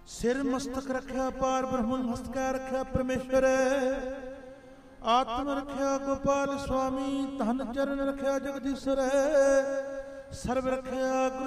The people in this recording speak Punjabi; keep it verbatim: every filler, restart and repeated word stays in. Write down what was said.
ਸਿਰ ਮਸਤਕ ਰੱਖਿਆ ਪਾਰ ਬ੍ਰਹਮਣ, ਹਸਤਕੈ ਰੱਖਿਆ ਪਰਮੇਸ਼ਰ, ਆਤਮ ਰੱਖਿਆ ਗੋਪਾਲ ਸੁਆਮੀ, ਧਨ ਚਰਨ ਰੱਖਿਆ ਜਗਦੀਸ਼ਰ, ਸਰਬ ਰੱਖਿਆ